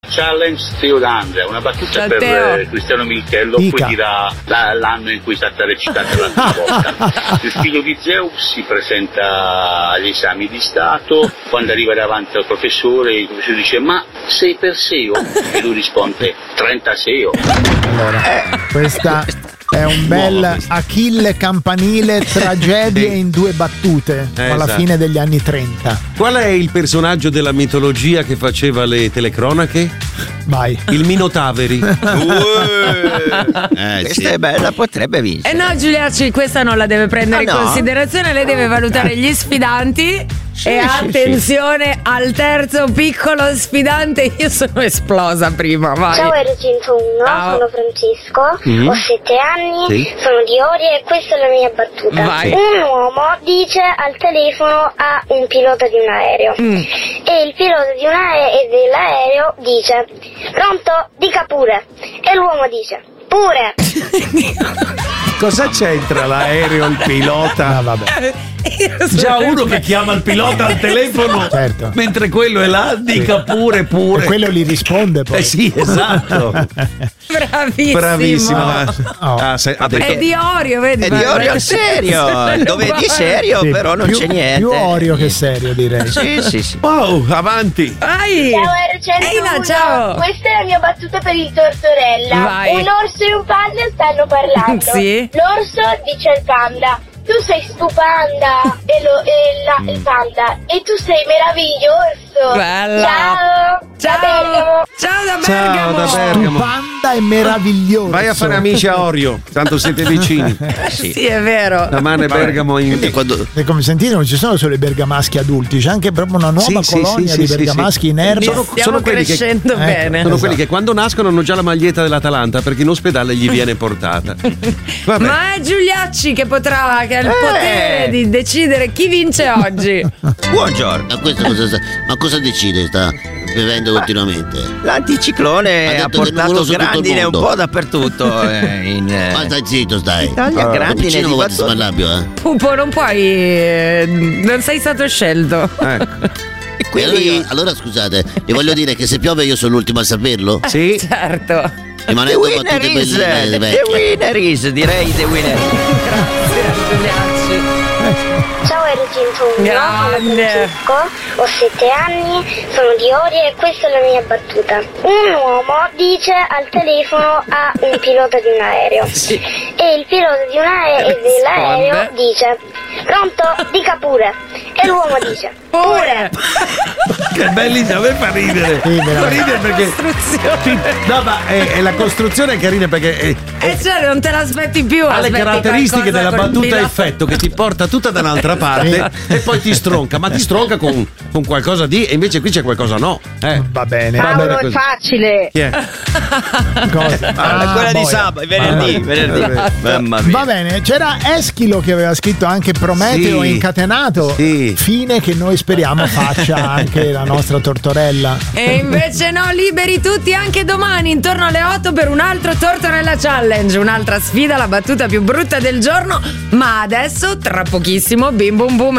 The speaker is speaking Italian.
challenge Teo D'Andrea, una battuta per Cristiano Militello, poi dirà l'anno in cui è stata recitata l'altra volta. Il figlio di Zeus si presenta agli esami di Stato, quando arriva davanti al professore, il professore dice: ma 6 per 6? E lui risponde: 36. Allora, questa è un bel Achille campanile, tragedie in 2 battute, alla fine degli anni 30. Qual è il personaggio della mitologia che faceva le telecronache? Vai. Il Minotaveri. Questa è bella, potrebbe vincere. No, Giuliacci, questa non la deve prendere in considerazione, lei deve valutare gli sfidanti. E attenzione al terzo piccolo sfidante. Io sono esplosa prima, vai. Ciao R101, sono Francesco, ho 7 anni, sono di Orie e questa è la mia battuta. Vai. Un uomo dice al telefono a un pilota di un aereo e il pilota dell'aereo dice: pronto? Dica pure. E l'uomo dice: pure. Cosa c'entra l'aereo, il pilota? Ah, vabbè. Già uno che chiama il pilota al telefono, certo, mentre quello è là, dica pure. E quello gli risponde poi. Sì, esatto. Bravissimo. È di Orio, vedi? È di Orio al serio. Dove è di serio, però non c'è niente. Più Orio che serio, direi. Sì. Wow, avanti. Vai. Ciao R101. Eila, ciao. Questa è la mia battuta per il Tortorella. Vai. Un orso e un panda stanno parlando. Sì. L'orso dice al panda: tu sei stupenda, il panda, e tu sei meraviglioso. Bella. Ciao da Bergamo. Ciao da Bergamo. Stupenda e meraviglioso. Vai a fare amici a Orio, tanto siete vicini. Sì, è vero. La mano è Bergamo E come sentite, non ci sono solo i bergamaschi adulti, c'è anche proprio una nuova colonia di bergamaschi in erba. Stiamo crescendo bene. Sono quelli che quando nascono hanno già la maglietta dell'Atalanta, perché in ospedale gli viene portata. Vabbè. Ma è Giuliacci che ha il potere di decidere chi vince oggi. Buongiorno. Ma cosa decide? Sta bevendo continuamente? L'anticiclone ha portato grandine un po' dappertutto. Ma stai zitto, stai. Italia, grandine vicino di guarda Smallabio, Pupo, non puoi. Non sei stato scelto. Quindi... Allora scusate, vi voglio dire che se piove io sono l'ultimo a saperlo? Sì. Certo. Rimanendo battute belline The winner is, direi the winner. Grazie Giuliacci. Ciao R101, sono Francesco, ho 7 anni, sono di Orie e questa è la mia battuta. Un uomo dice al telefono a un pilota di un aereo e il pilota dell'aereo dice: pronto? Dica pure. E l'uomo dice: pure. Che bellissimo, a me fa ridere. Fa ridere perché no, ma è la costruzione è carina perché cioè non te l'aspetti più. ha le caratteristiche della battuta a effetto che ti porta tutta da un'altra parte e poi ti stronca, ma ti stronca con qualcosa di, e invece qui c'è qualcosa Va bene. Paolo, è facile. Chi è? Quella di sabato, venerdì. Mamma mia. Va bene, c'era Eschilo che aveva scritto anche Prometeo incatenato. Fine che noi speriamo faccia anche la nostra Tortorella. E invece no, liberi tutti anche domani intorno alle 8 per un altro Tortorella Challenge, un'altra sfida, la battuta più brutta del giorno. Ma adesso, tra pochissimo, bim bum bum